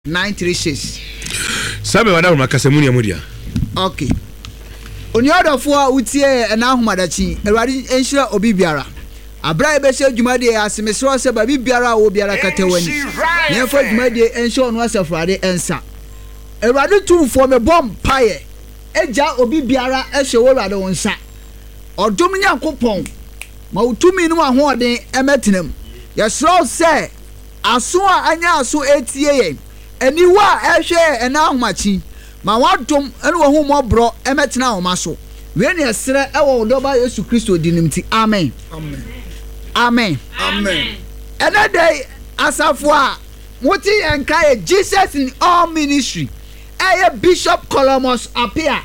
936. Sabe wadau makasemuni ya mudia. Okay. Oniodofo utie na ahomadachi Ewade enhira obi biara. Abra ebese dwumade asemesro se ba biara wo biara katawani. Nyefo dwumade enhira ono asafrade ensa. Ewade tumfo me bom paye. Eja obi biara ehwe wo Ewade wonsa. Odom Nyankopon ma utumi no ahoden emetenam. Yesro se aso a anya aso etie yen. Eniwa ehwe ena ahomachi. Ma wadom ene wo hu mobro emetena wo maso we ne esere ewo doba Yesu Kristo dinimti amen amen amen amen. Ene day asafo a moti enka Jesus in all ministry Bishop Columbus Apia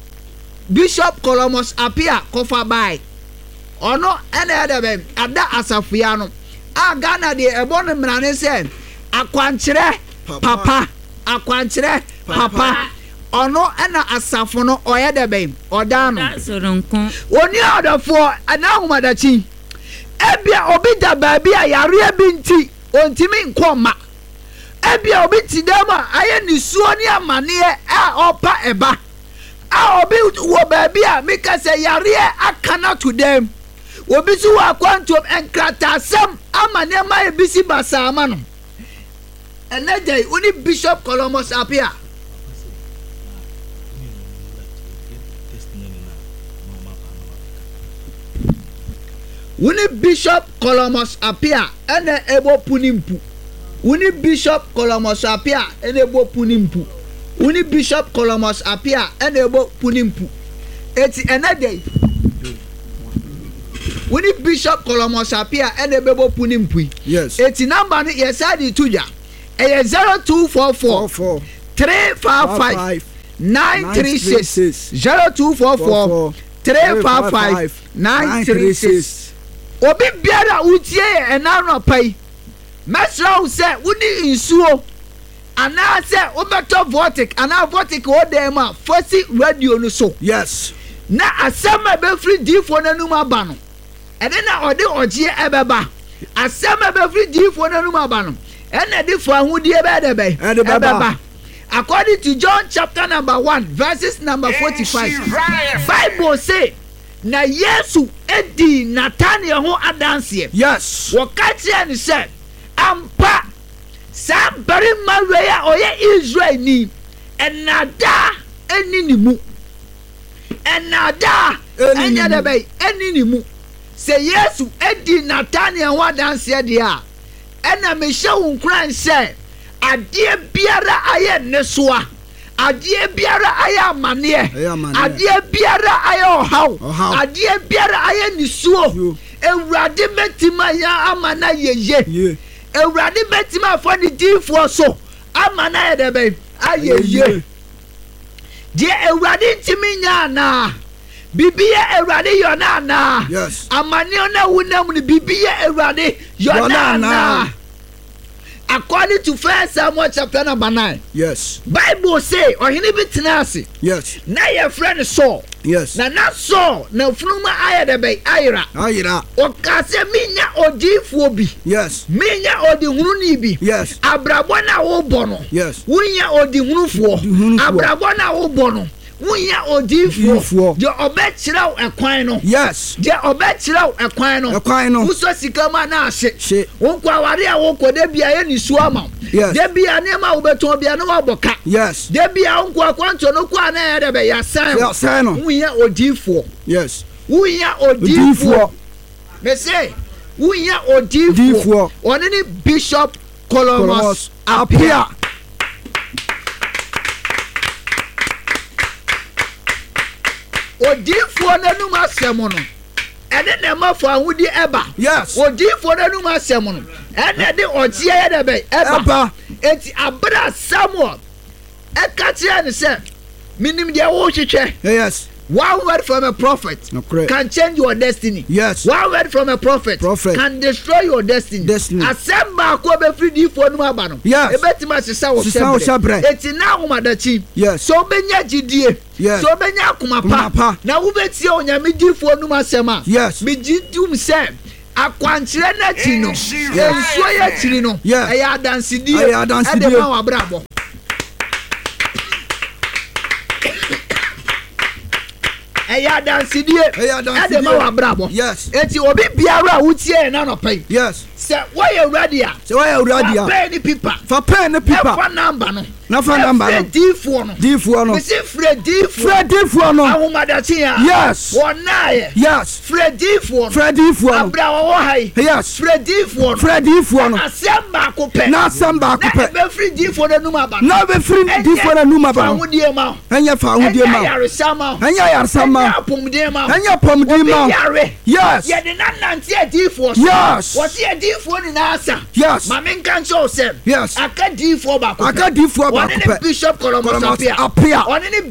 kofa bai ono ene ade ada asafo ya no Ghana de ebo no mrane se akwankyere papa akwankyere papa ono ena asafo no oye debe odano oni odafo ana ahomadachi ebia obi da baabi a yare bi nti ontimi nkoma ebia obi tidama aye nisuo ni amane a opa eba a obi wo baabi a meka se yare akana to them obi su wa kwantom enkratasam amane ma ebisi basama no enedai oni Bishop Columbus Apia Wuni Bishop Columbus Apia ene ebo punimpu. Wuni Bishop Columbus Apia ene ebo punimpu. Wuni Bishop Columbus Apia ene ebo punimpu. Eti ene day. Wuni Bishop Columbus Apia ene ebo punimpu. Yes. Eti number ni yesadi tuja. Eye 0244 355 936 0244 355 936. Obi biara utie enano pai mesra u se woni insuo ana se obeto vortic ana vortic o dem a fosi radio no so Yes. na asema be free difo nanum aba no ene na ode ogie ebeba asema be free difo nanum aba no ene difo ahudie be de be ebeba according to John chapter number 1 verses number 45 Bible say na Yesu edi Nathaniel ho adanse. Yes. Wakachi ani se ampa sambari maweya oye Israel ni enada eninimu enada enyadebe eninimu se Yesu edi Nathaniel ho adanse dia ena mehye wunkran se adie biara aye nesoa adie biara aye amane adie biara aye ohaw adie biara aye nisuo Ewurade metima ya amana yeye Ewurade metima afọ ni difo so amana ye debe ayeye die Ewurade ntimi nya na bibiye Ewurade yona na amane ona wunam ni bibiye Ewurade yona na. According to 1 Samuel chapter number 9. Yes. Bible say ohini bi tenase. Yes. Na your friend Saul. Yes. Na Saul na funuma ayedebe ayira. O kase minya odifu obi. Yes. Minya odi hunu ni bi. Yes. Abrabo na wo bono. Yes. Wunya odi hunufuo. Abrabo na wo bono. Wunya odifuo. Je obechiraw ekwan no. Yes. Je obechiraw ekwan no. Ekwan no. Uso sikama na ahye. Wonko aware a wonko de bia ye nisu ama. Yes. De bia nema ubeton bia no waboka. Yes. De bia wonko akwanto no kwa na ye de be ya san. Ya san no. Wunya odifuo. Yes. Wunya odifuo. Me say wunya odifuo. Oni ni Bishop Columbus Apia. Odifo nanum asem no ene na mafo ahudi eba. Yes. Odifo nanum asem no ene de otie ye de be eba enti abra Samuel ekatia ne se minim de wo hwehwe. Yes. One word from a prophet can change your destiny. Yes. One word from a prophet can destroy your destiny. Asemba ko be free difo no aba no. Yes. Ebetima sesa wo shebre. Eti na ahomadachi. Yes. So benya gidie. Yes. So benya akuma pa. Na wo betie onyame difo no asema. Yes. Me gidum se akwankyerɛ n'akyi no nsuo yɛ akyiri no ɛyɛ adansidie ɛde ma wabrabɔ ɛyɛ adansidie ɛde ma wabrabɔ eti obi biara a wotie na no pay sɛ wɔyɛ awurade a pay ni pipa ɛfa number no na fa number no difoɔ no mesi frɛ difoɔ no ahomadakye a wɔnaayɛ frɛ difoɔ no abra wɔwɔ ha yi frɛ difoɔ no asɛm baako pɛ na bɛfiri difoɔ no anum aba fa ahodie ma ɛnyɛ yaresa ma ɛnyɛ apɔmuden ma yɛde nanante adifoɔ so wɔte adifoɔ nyinaa asa ma menka nkyɛw sɛ aka difoɔ baako ɔne ne bishop Colomos apia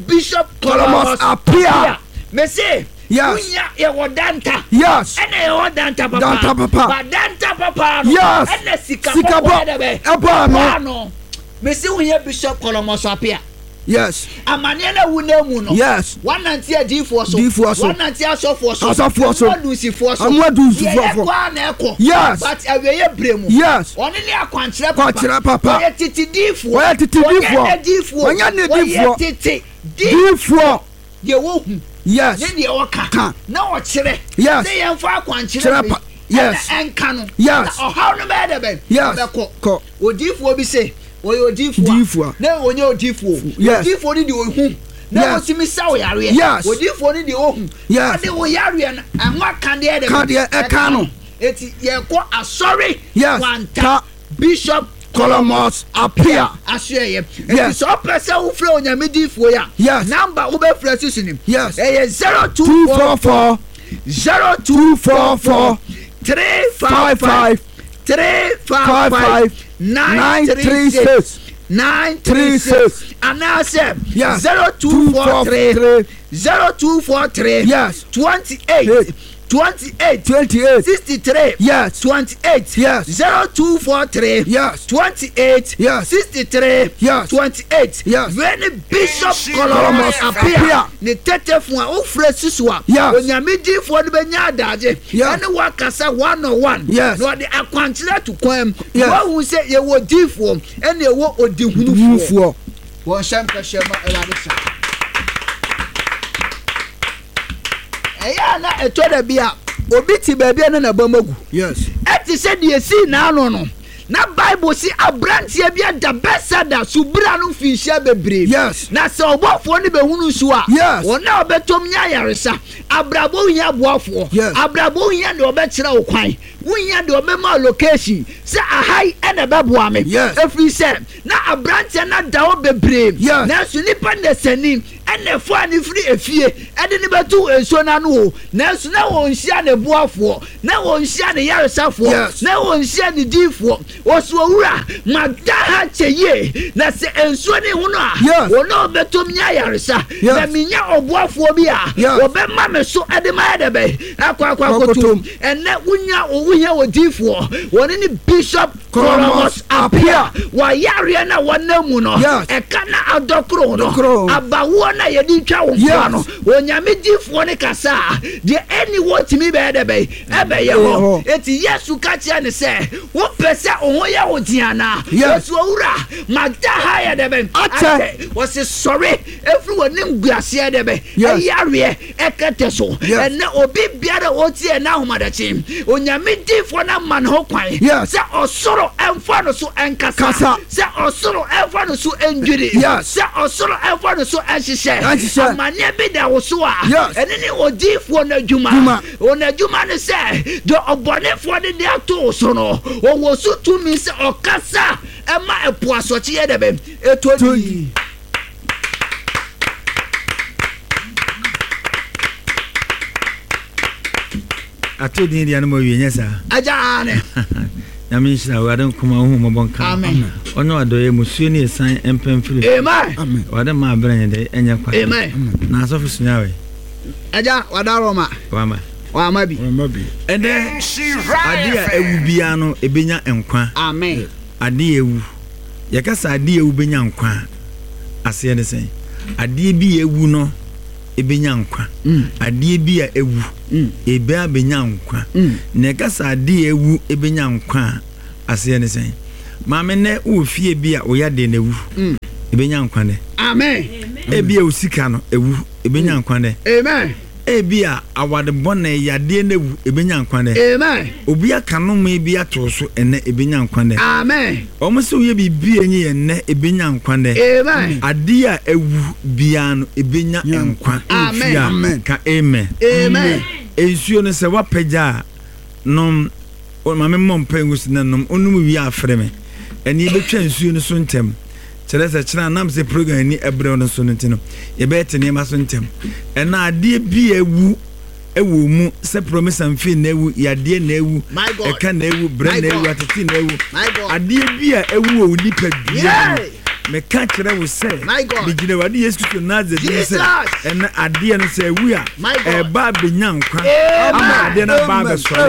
mese wunya yɛwɔ danta ɛna yɛwɔ danta papa ba danta papa no ɛna sika papa ɛbɔ ano mese wunya bishop Colomos apia amane na wuna mu no wananti adifoɔ so wananti asɔfoɔ so adusifoɔ so kwa na ɛkɔ but aweye bremu ɔne ne akwankyerɛ papa ɔyɛ titi difoɔ ɔyɛ titi difoɔ ye wo hu ne de ɔka na ɔkyerɛ sɛ yɛmfa akwankyerɛ bi ɛnka no na ɔhaw no bɛyɛ dɛ bɛkɔ odifoɔ bi se oyo odifoɔ na onye odifoɔ ni de ohun na otimi sa oyare odifoɔ ni de ohun ade oyare na anwa kan de ɛka no eti yɛkɔ asɔre kwanta bishop Colomos apia asɔyɛ eti so pɛsɛ wo frɛ onyame difoɔ ya number wo bɛ frɛ sisinim ɛyɛ 0244 355 936 and now say 0243 28 63 28 0243 28 63 28 when Bishop Colomos appear ne tetefo a ofre siswa onyame difo de benya adaje ene wakasa 101 no de akwankyerɛ to kwam wo se ye wo difo ene ye wo odihunufo wo sham kashema elabisa eya na etoda bia obi ti baabi na bamagu eti se de si na ano no na Bible si abrantie bia da besada subra no finhia bebre na se obofo ne behunu so a wona obetom nya yaresa abrabo hia boafo abrabo hia de obekira wo kwan wunya de obema location se ahai ene beboa me efri se na abrantie na dawo bebre na so nipa na sani ene fo ani firi efie ede ne betu enso na no na so na won hia ne boafo na won hia ne yaresafo na won hia ne difo osowura madaha cheye na se enso ne hu no a wona obetom nya yaresa na minya oboafo bi a obema me so ede ma ede be akwakotum ene wunya owuhia odifo woni ni Bishop Colomos apia wa yare na wanamu no eka na adokro no abawo na yedi twa wo no onyame difo ne kasa de any what me be ede be ebe ye ho eti Yesu ka tia ne se wo pese ohoya odiana Yesu owura madaha ya de be ate was sorry everyone nguase ede be yare ekete so ene obi biara otie na homadachi onyame difo na man ho kwan se osoro emfa no so enkasa se osoro emfa no so enjiri se osoro emfa no so enhihye amane bi da wo so a ene ni odifo na dwuma onadwuma ne se do obonefo de ato so no owo so tumi se okasa ema epo asoche ye de be etodi atodi ndi anamo wienye sa aja ne na minshira wadan kuma hu mabonka amen onyo adoye musuo ni esan empemfiri amen wadan ma abranye de enya kwa amen na asofu sunyawe aja wadaroma wama bi ende ade a ewu bia no ebenya enkwa amen ade ewu yakasa ade ewu benya nkwa ase ne sen ade bi ewu no ebenya nkwa ade bi a ewu ebe abenya nkwa na kasa ade ewu ebenya nkwa ase ne sen maame ne wo fie bi a oya de na ewu ebenya nkwa ne amen ebi a osika no ewu ebenya nkwa ne amen ebi a awade bone yade na ewu ebenya nkwa ne amen obi aka no me bi ato so ene ebenya nkwa ne amen omo se oye bibi enyi ene ebenya nkwa ne amen ade a ewu bia no ebenya nkwa amen ka amen amen ensuo no se wapeja nom o mame mom pengus na nom onum wi afre me eni betwa ensuo no so ntem Chelese china nam se program ni ebre no so ntino ye bete ne ma so ntem ena ade bi ewu mu se promise am fi na ewu ya de na ewu e ka na ewu bre na ewu atiti na ewu ade bi a ewu o nipa bia me ka kire wo se me gine wade Yesu Kristo Nazareth se ena ade no se ewu a e ba benya nkwa ama ade na ba be so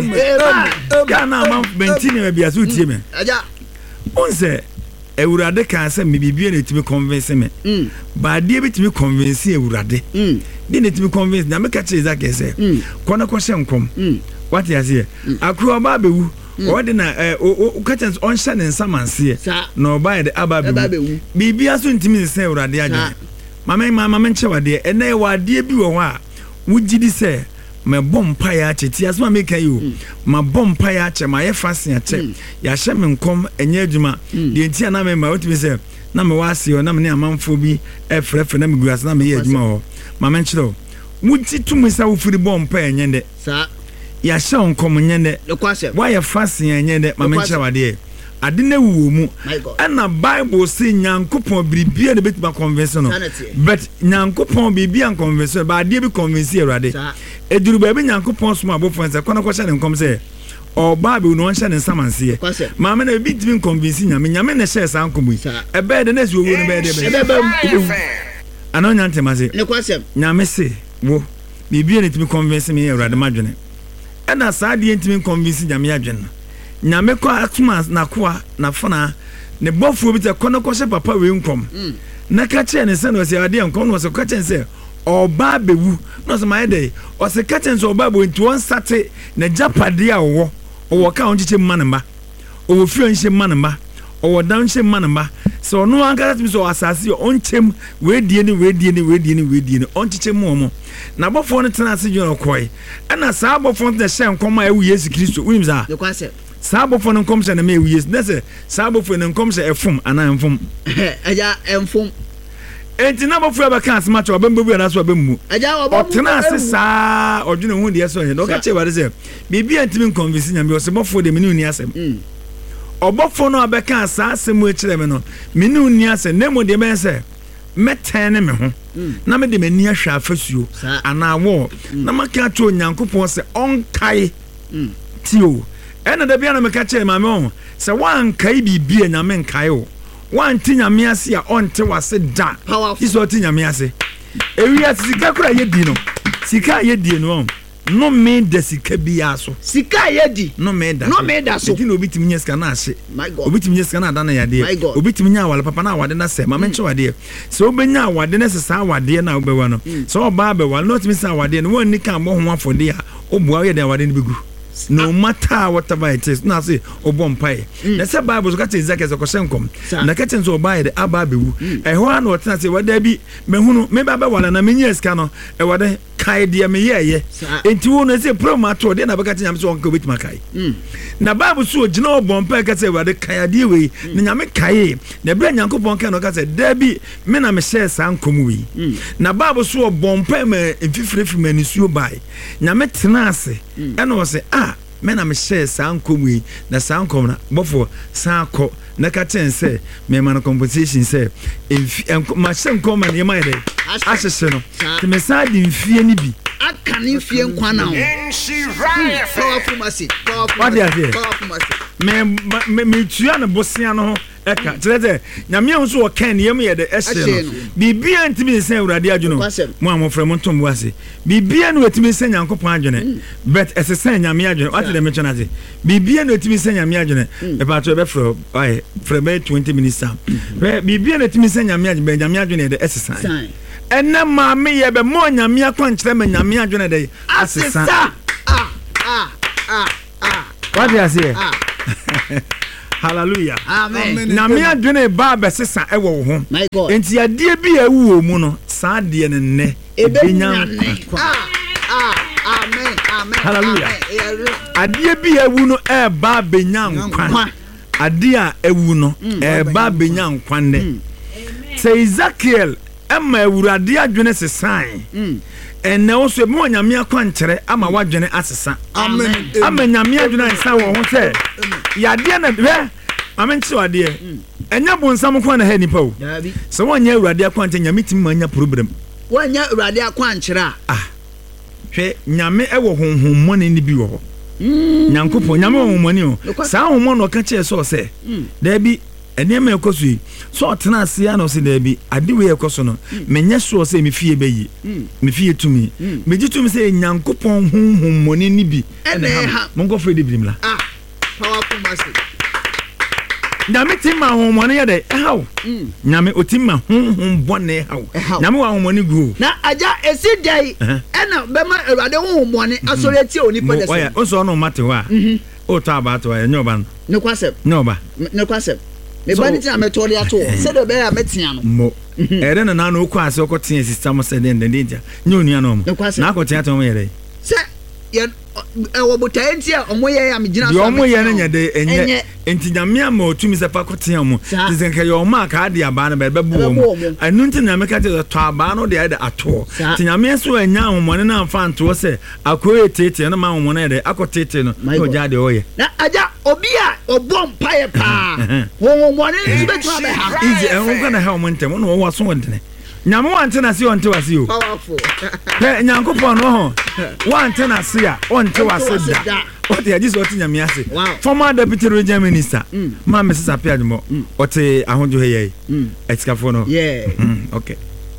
ya na ma bentini me bia so tie me aja onse Ewurade kan se me bibie na timi convince me ba de bitimi convince ewurade de na timi convince na me ka che za ke se kona ko hye nkom what you say akro ba bewu o de na o ka chen on hye ne nsamanse na o ba de aba bewu bibia so ntimi se ewurade aje mama nche wade ena e wade bi wo ho a wugidi se me bompa ya cheti asma me kan you ma bompa ya che ma ye fasen ya che ya hye me nkom enye adwuma de ntia na me ma otimi se na me wase o na me ne amanfo bi efrefe na me guase na me ye adwuma ho ma me nchiro wuti tumi sa wo firi bompa enye de sa ya hye nkom enye de wa ye fasen enye de ma me nchiro wade ade na wuwo mu ana Bible say nyankopon biribia de betima convince no but nyankopon biribia convince ba ade bi convince erade eduru ba bi nyankopon so abofo se kona ko hye ne nkom se o Bible no hye ne nsamanse maame na bi timi convince nyame na hye sa nkom yi ebe de na si owo no be de ana nyante maze ne kwasem nyame se wo biribia ne timi convince me erade madwene ana sa ade timi convince nyame adwene nyame ko atuma na koa na fana ne bofuo bi te kono ko hye papa we nkom na ka che ne se no se ade nkom no se ka che se oba bewu no se my day o se ka che se oba bo nti won sate na japade a wo ka on chiche manamba o fi on hye manamba o dan hye manamba so no an ka timi so asase on chem we die ni on chiche mo na bofuo no tena se joro koi na sa bofuo no hye nkom a ewu Yesu Kristo unim za Sabofo no nkom se na me wies na se sabofo no nkom se efum ana enfum aja enfum enti na bofo abaka asma cho obembebu na so obemmu aja otena ase saa odwene hu de so ye no ka che bare se bibia ntimi convince nyame o se bofo de meni uni asem obofo no abaka asa asem e kire me no meni uni asem na mo de me se metene me ho na me de mani ahwa afasuo ana wo na maka cho nyankopon se onkai tio ena da bia na me ka che ma me ho se wan kai bibia nyame nkai o wan ti nyame ase a onte wase da iso ti nyame ase ewi asika kura ye di no sika ye di no no me da sika bia so sika ye di no me da so ti no obitimi nya sika na ase obitimi nya sika na da na ya de obitimi nya wale papa na wade na se ma me nche wade se obenya wade na se sa wade na obewa no so oba abewa no timi sa wade no won ni kan mo ho afode a obuwa ye da wade no begu no matter whatever it is na say obompai na say Bible so ka tell Ezekiel ko senkom na ka tell so obai de aba bewu e ho na otena say wada bi mehunu me baba wala na menye ska no e wada kai de me yeye enti wo no say promato de na baka tell nyame so onka betima kai na Bible so gina obompai ka say wada kai ade we na nyame kai na bra nyankopon ka no ka say da bi me na me share sa nkom we na Bible so obompai me emfifrefi manisuo bai nyame tena ase e no say mena me share sankomu na sankom na bofo sanko na ka ten say me man compensation say ma sankom na yema ide asese no te me sa di mfie ni bi aka ni mfie nkwa na ho powerful message me tua na bosia no ho eka tirete nyame hu so kan ne yem ye de ehye no bibia ntimi nsen urade adwuno mo amofra mo ntom wase bibia no wetimi nsen yankopon adwene but esesen nyame adwene what the mention ase bibia no wetimi nsen nyame adwene e pa to be fro ai fro be 20 minutes bibia no wetimi nsen nyame adwene de esesen ene maame ye be mo nyame akwankyere me nyame adwene dey asesa what you say hallelujah amen nyame adwene ba be sesa e wo ho enti ade bi ewu mu no saa de ne ne ebenya amen amen hallelujah ade bi ewu no e ba benya nkwa ade a ewu no e ba benya nkwa ne say Ezekiel Emma Uradi adwene sesan ene wo so mo nyame akwankyere ama wadwene asesa amen ama nyame adwene asesa wo ho se yade na hwe amenchi wade enya bonsam kwa na ha nipa o se wonya Uradi akwankyere nyame tim manya problem wonya Uradi akwankyere hwe nyame ewo honhom mone ni bi wo ho nyankopo nyame wo mone o saa honhom no ka che so se da bi enema ekoso yi so otena ase ana ose da bi adewe ekoso no menye so ose me fie bayi me fie tumi meji tumi se nyankopon honhom mone ni bi mongo fredi brimla powerful master nyame timma honhom mone ye de hawo nyame otimma honhom bone hawo nyame wa honhom mone gu na aja esi dai ena bema Awurade honhom mone asoreti onipa de se o so no mate wa o ta ba to ya nyoba ne kwasem ne kwasem me bani tina metoli ato se do be ya metia no mo ere na na okwa ase okotia system se den dia nyoni ana mo na akotia to mo yere se ye ewo botai ntia omoye ya megina so yo mo ye na nyade enye enti nyame ama otumi se pa kotia mo dizenka yo ma ka de aba na be bu mo anu nti na meka te to aba no de ato ti nyame so anya ahomone na amfa nto se akoye tete na ma ahomone de akotete no o ja de oye na aja obi a obom paye pa ahomone ni be twa be ha easy en ko na ha mo ntem no wo waso wondene nyame wante na se onte wase o powerful pe nyankopon no ho wante na se a onte wase da ote ya jiso nyame ase former deputy regional minister ma Mrs. Apiadumo ote ahonjo heye etikafo no okay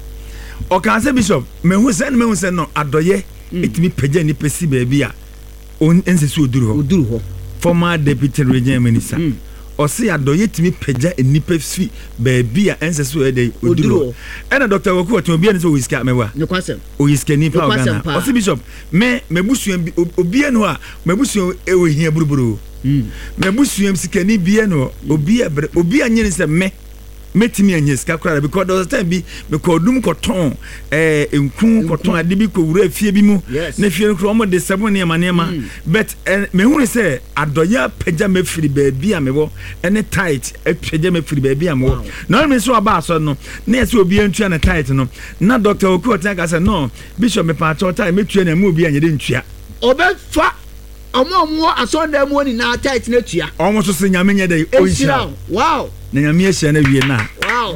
o kan se bishop me hu se no adoye etimi pagya ni pesi ba bia on ensesu oduru ho former deputy regional minister o se adoye etimi pagya enipa fi ba bia ensesu ede oduru ena Dr. Woku ote obi ene so wiska mewa ne kwasem o yiska ni pa Ghana o se bishop me busuam obi ene ho a me busuam ewo hia buruburu me busuam sikani bia no obi anyene se metimi anye sika kra because there was time bi me ko dum ko ton enku ko ton ade bi ko wura fie bi mu na fie no kro mo de sebo ne ma but me hu se adoya pagya me firi ba bia me wo ene tight pagya me firi ba bia me wo na me so aba so no na ese obi antua na tight no na Dr. Oku Otenga say no bishop me pa to time metua na mu obi anye de ntua obefa omo asonda mu ni na tight na tua omo so se nyame nya dey onhira wow na nyame ehia na wie na wow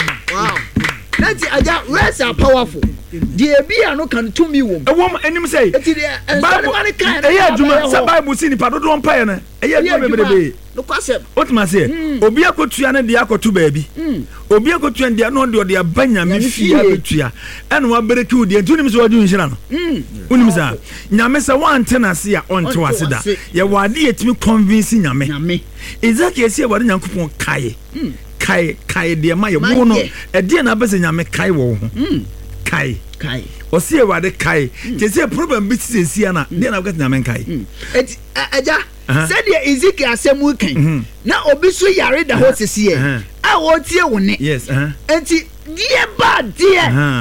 Nanti aja words are powerful. The bia no can to me wom. E wom anim say. Bible kan. E ya adwuma sa Bible si ni pa dodo mpaye na. E ya adwuma bebrebe. No kwasem. Otima say obi akotua na de akoto baabi. Obi akotua de no de abanya me fie abetua. Ene wa bereki udi entu nim so wadu nhira no. Unim sa. Nyame sa wante na se a onte wase da. Ye wade yetimi convince nyame. Ezekiel se wade nyankopon kai. Kai de ma ye wo no e de na be se nyame kai wo ho kai o se wade kai je se problem bi se sia na de na get nyame kai aja se de Ezekiel asemu kan na obi so yare da ho sisi e a wo tie wo ne yes enti die ba die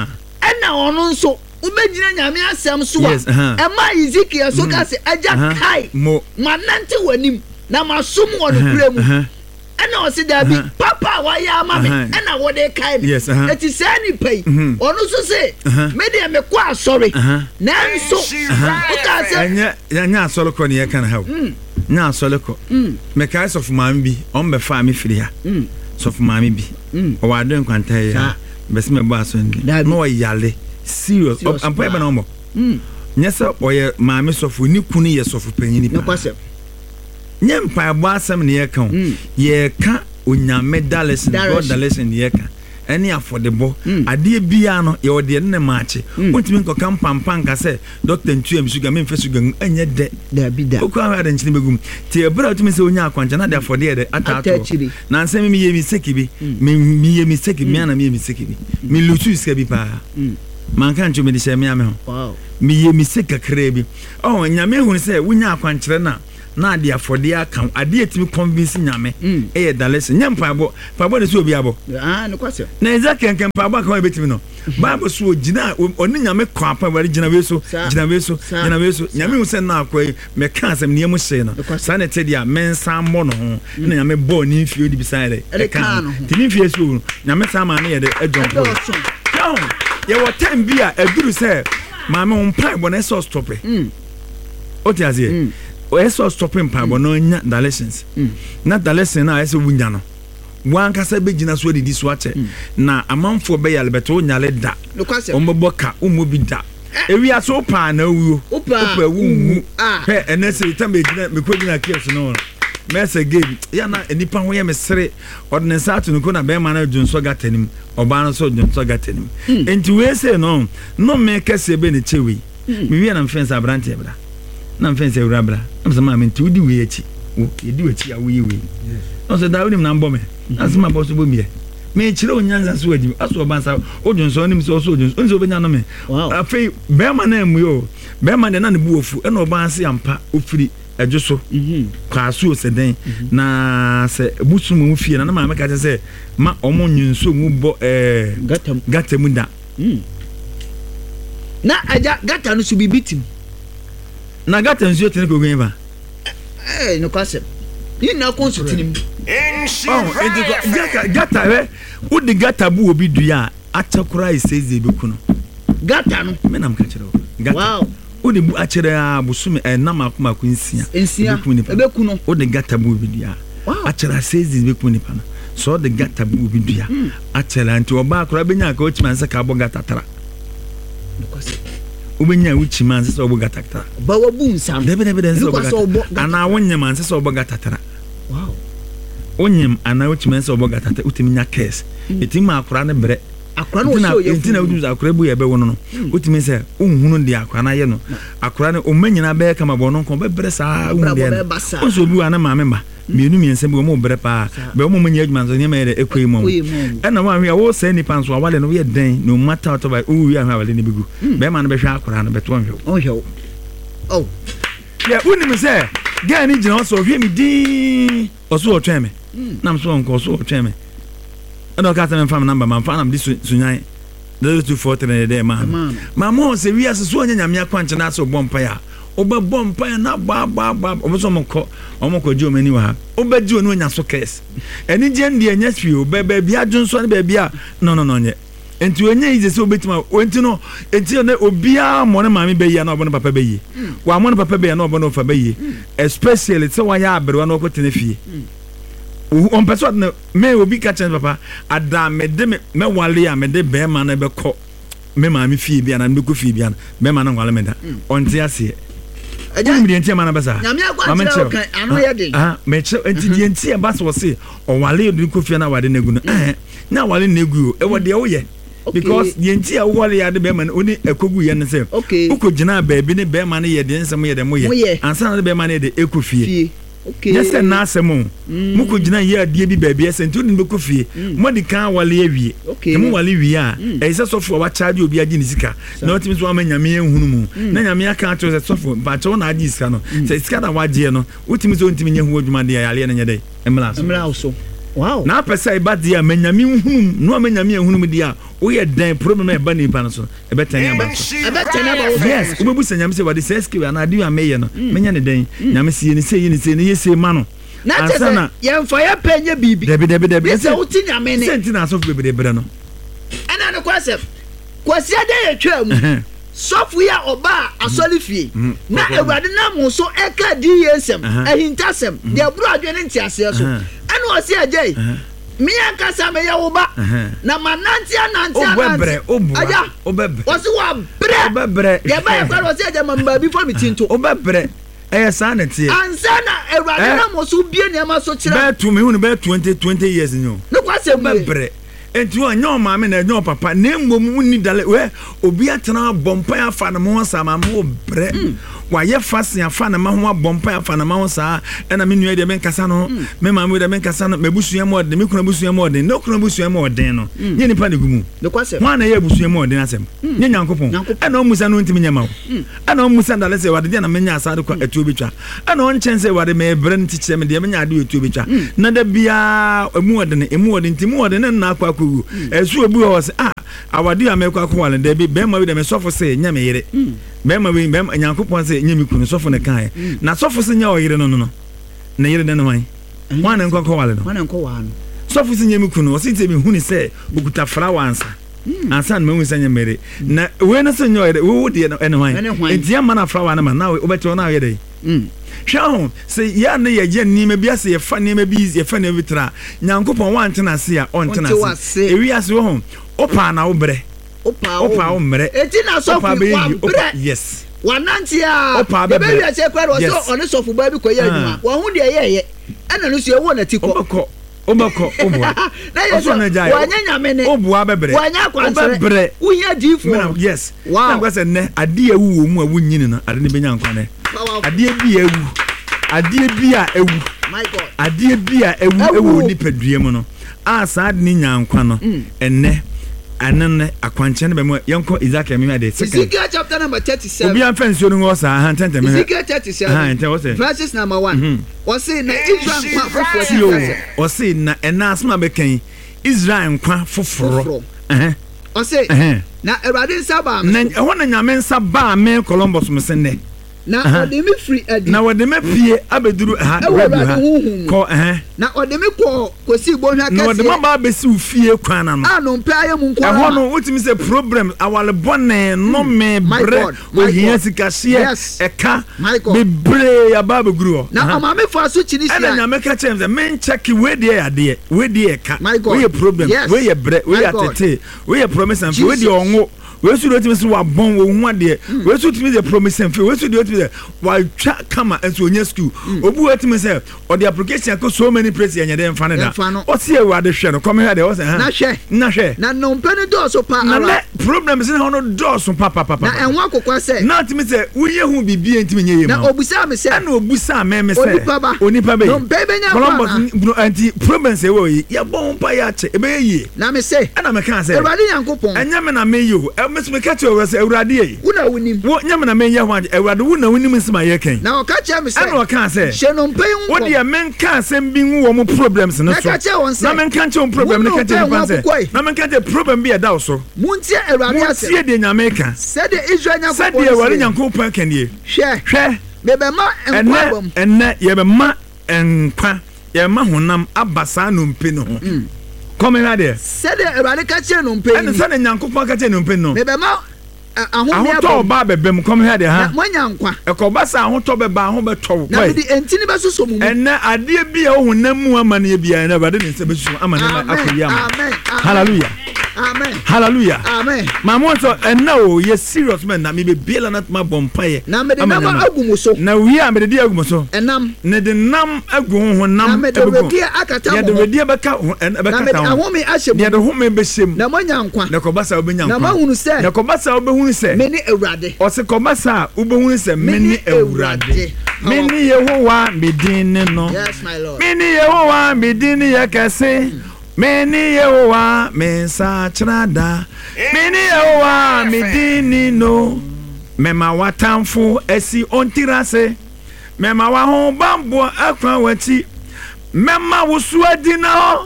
na ono nso ubegyina nyame asem so a e ma Ezekiel so ka se aja kai manante wanim na masum wo no kure mu ena o se da bi papa wa ya mama ena wo de kai eti se ni pay onu so se me de me kwa sorry na nso o ka se nya asole ko ne kan ha nya asole ko me kai of mama bi on be fa me firi ha so of mama bi o wa do nkwanta ya be se me bo aso ndi no yale serious am pa be na mo nya se o ye mama sofu ni kunu ye sofu panyini pa nyempa bo asem ne ye kan ye ka onyame dalles god dalles ne ye ka eni affordable ade bia no ye ode ne maache ontimi nko kan pampan ka se doctor ntuam sugar me mfa sugar enye de da bi da okwa ha de nchini begum ti ebra otimi se onya akwancha na de affordable de atato na nsem mi ye mi seki bi mi ye mi seki mi ana mi ye mi seki bi mi lutu seki bi pa man kan chumi di she me ame ho wow me ye mi se kakra bi oh nyame hu se wunya akwankyere na ade afode aka ade etimi convince nyame e da lesson nyam paabo ne so obi abo no kwase na ezake nkem paabo aka betimi no bible so gina oni nyame kwa apa wari gina weso nyame hu se na akwai me kan asem ne mu hye no sa na tedi a mensa mo no ho na nyame bo ni fie odi bisare e kan tini fie so nyame sa ma na ye de adwon ye wo time bi a aduru se maame on pai bo na so stop o ti azie o so stopping pai bo no nya dilations na dilation na ese wunya no wan kasa be gina so didi so ache na amanfo be yale beto nyale da o mboka umu bi da ewi aso pa na wuo opa wu he enese tam be gina me ko gina kies no mese game ya na enipa ho ye mesere ordinance atu no ko na be ma na dwunso gatanim oba no so dwunso gatanim enti we say no me kase be ne chewi me wi na mfensa abrante bra na mfensa ewrabra am sama me nti udi we echi yedi we chi awi we no so da unim na mbome asema boso bo mie me chire onyanza so adi aso bansa odwonso onim so odwonso onso benya no me afei be ma na emu yo be ma na ne bu ofu e no banse ampa ofiri adwoso kwaso oseden na se busum mu fie na ma me ka se ma omo nyunso mu bo gatam da na aja gata no su bibitim na gata nso tene ko gwen ba no kwase ni na ko su tinim gata we udi gata bu obi dua atakura iseze beku no gata no me nam ka kire gata wow udi bu akire abusume na makoma ko nsia beku no udi gata bu obi dua akira iseze beku ni pa no so udi gata bu obi dua akira nti oba akura benya ka ochima nsa ka abo gata tara ubenya uchima nsa obo gata tara ba wabu nsam debe nsa obo ana wonyema nsa obo gata tara wow onyem ana uchima nsa obo gata tara utiminya case etima akura ne bre akura no so ye ntina udu akura bu ye be wono no utimi se unhunu de akura na ye no akura ne omanyina be kama bo no ko be bre sa unhu de onso bi wa na maame ma mienu miense bi mo bre pa be mo manya adwuma nso ne ma ye ekwei mo ena wa hwe wo se ni panso awale no ye den no matter to by wi ahwe awale ne bigu be ma no be hwe akura no be to onhwe oh ya unim se ga ni jina so hwe mi din oso otweme nam so onko so otweme eno ka teme fam number man fa nam di sunyan 0243 de ma mo se wi aso so onya nyame akwanche na so bompa ya oba bompa ya na ba obo omko ji omani wa oba ji onu onya so case eni je ndi enya fi o be bia adwonso ne be bia no nye enti onye ize se obetima enti no obia mo ne mami be ya na obo ne papa be yi wa mo ne papa be ya na obo ne ofa be yi especially se wa ya aberewa na okotene fie on person na me obi ka chen papa ada me de me wale ya me de be ma na be ko me ma mi fie bia na me ko fie bia na be ma na wale me da on ti ase aja mi enti ma na basa nyame akwa tira kan ano ye de me che enti di enti e basa wo se o wale de ko fie na wade na gu no na wale na gu e wode wo ye because the enti a wale ya de be ma oni ekogu ye ne se ukogina ba bi ne be ma na ye de nsem ye de mo ye ansa na be ma na ye de ekofie okay yes na asemo muko gina ye adie bi baabi ese nti odin beko fie modi kan wale awie mu wale wie a ese sofo wa charge obi agi ni sika na otimi so amanyame ehunu mu na nyame aka ato se sofo ba cho na agi sika no se sika na waje no otimi so ntimi nyehu adwuma de yale na nyede emla so wow na pesa iba de amanyame ehunu no amanyame ehunu mu de a o ye dan problem e ba ni pa no so e betanya ba yes ubebu se nyame se wade se skill na adi ameye no menya ne dan nyame se ni se ni yese ma no na tese yemfa ya penye bibi debe se uti nyame ne senti na so bebe no ana no kwasem kwasi ade ye twam sofu ya oba asolifie na ewade na mo so eka di yesem ahintasem de buru adwene ntiase so ana osi ajei Mia kasa me ya uba na mananti aja obebre wasi wa bre ya ba ya kwaro wasi aja mamba before me tinto obebre sa na tie ansana ewade na mo so bie ne ma so kira be to me hu be 20 years nyo no kwase obebre enti o nyo maame na nyo papa na mmom ni dale we obi atena bompa afa na mo sa ma mo bre ye fast ya fa na ma ho abompa ya fa na ma ho saa na me nua de me nkasa no me ma me de me nkasa no me busua mo de me kuna busua mo de no kuna busua mo de no ye nipa ne gumu de kwase ho na ye busua mo de asem nye nyankopon na o musa no ntimi nyama wo na o musa ndale se wade de na menya asade kwa etuo betwa na on chen se wade me ebre ntiche me de menya ade etuo betwa na da bia emu wade ntimi wade na akwa akwu esu obu ho se awade amekwa akwale de bi be ma wi de me sofo se nya me yire be ma wi be nyankopon se nya mi kunu sofo ne kan na sofo se nya o yire no na yire de no man wan na nkwa kwale no wan na nkwa wa no sofo se nya mi kunu o se te mi huni se okuta flower ansa ansa na me nya mere na we na se nya o yire wo de no ene wan entia ma na flower na ma na we obeto na yire hwɛ se ya na ye ni me bia se ye fa ni me bi ye fa ni bi tra nyankopon wan tena se a on tena se ewi ase wo opa na wo bre opa wo mre eti na so fu wa bre yes wanantia be be wi ase kwaro so oni so fu ba bi ko ye aduma wo hu de ye ana no so ye wo na ti ko obako obwa na ye so wanya nyame ne obwa bebre wanya kwansere uye difo yes na kwase ne ade ewu wo mu a wunyini no ade ne benya nkwane ade bi ewu ade bi a ewu my god ade bi a ewu nipadua mu no a saad ni nyankwa no enne anan akwanche ne be mu yenko Ezekiel me de second Ezekiel chapter number 37 obi an fansi onu wo sa han tente me Ezekiel 37 verses number 1 o say na Israel kwa foforo o say na enasma be kan Israel nkwa foforo o say na Erade nsaba na ho na nyame nsaba me Columbus mesenne na odemi free adi na odemi pie abeduru ha ko na odemi ko si bonhwa kase na odemi ba besi ufie kwana no anompe ayem nko ho no wotimi se problem awale bone no me bre ohia sikahye eka bebre ya ba beguru na amame fo aso chini sia na nyame ka chem se men check we de ade we de eka we problem we ye bre we atete we ye promise and we de onwo we should do it wa bon wo hu ade we should do the promise and we should do it wa twa kama enso onya school obu atimi say or the application ko so many places enya dem fa ne da o se e wa de hwe no come here de o say na hwe na no mpene do so pa ara problem is no do so papa na enwa kokwa say na atimi say uye hu bibi entimi nye yema na obusa me say na obusa me say onipa be no bebe nya Columbus anti problem say we ya bon pa ya che e be ye na me say na me kan say Erade Yankopon enya me na me yo me catch you say Erade yi una wunim wo nya me na me ye ho Erade una wunim nsima ye kan na o ka che me say na o kan say she no mpem wo de men kan asem bi wo mo problems no so na men kan che problem ne ka che pan say na men kan che problem bi e da so muntie Erade ase muntie de nya me kan say de Israel Yankopon say de Erade Yankopon kan ye hwe be ma enkwabom enne ye be ma enkwa ye ma honam abasa no mpe no come here there say de Erade ka che no mpe and say de Yankopon ka che no mpe no be ma ahoto ba bebem come here there ha mwanya nkwa ekobasa ahoto be ba ho beto na bi entini be soso mu enne ade bia ohunam mu amane bia na Erade ne se be soso amane akoyi ama hallelujah amen hallelujah amen mama so enne o ye serious man na me be biela na ma bompaye na me de nam agumuso na wi a me de agumuso enam ne de nam agu ho nam na me de wedi akata mo ya de wedi beka beka ta na me ahyem ya de ho me be shem na mwanya nkwa na kobasa obenya nkwa na mahunu se na kobasa obehunu se me ni Erade o se kobasa obehunu se me ni Erade me ni Yehowa medin no yes my lord me ni Yehowa medin ye kase me ni Yehowa me sa trada me ni Yehowa medin no me ma watamfo esi ontirase me ma wa ho bambo akwa wati me ma wusu adina ho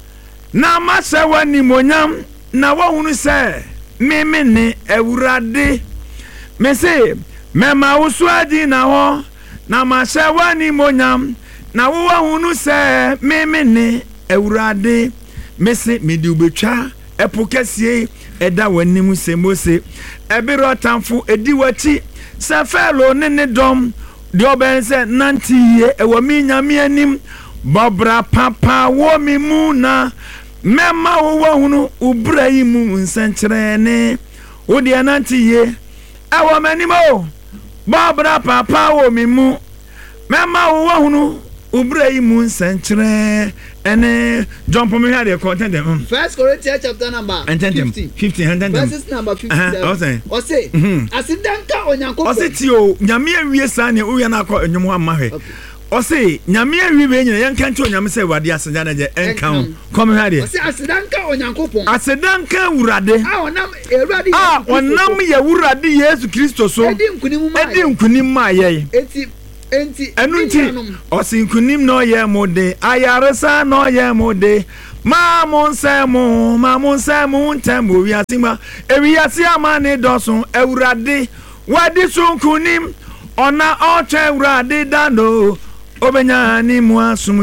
na ma se wani monyam na wa hunu se me ni Erade me se me ma wusu adina ho na ma se wani monyam na wa hunu se me ni Erade me se me di ubetwa epokesie eda wanim se Mose ebiro tamfo edi wachi se felo ne dom de oben se nantiye ewo mi nyame anim bobra papa wo mi muna mema wo hunu ubra yi mu nsenkyere ne wo de nantiye ewo manimo bobra papa wo mi mu mema wo hunu ubrai mun sentre ene John Paul me hade content them. 1 Corinthians chapter number 15 verses number 50. O say asidanka onyankopon. O say ti o nyame awie sa ne o ya na akọ enyum amma hwe. O say nyame awie be nyina yanka nche onyame say wade asenya na je enka ho. Come hade. O say asidanka onyankopon. Asidanka wurade. Onam ewurade. Onam ye wurade Yesu Kristo so. Edi nkunim ma ye. Enti osinkunim no ye mode ayaresa no ye mode ma mon semu ntemo wiasima ewiase amane dosun ewurade wadi sunkunim ona oche ewurade dano obenyani mu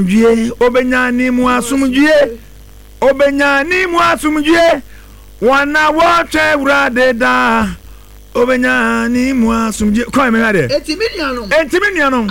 asumdue wana woche ewurade da Obenyani mu asumje kwa me hade Entiminianom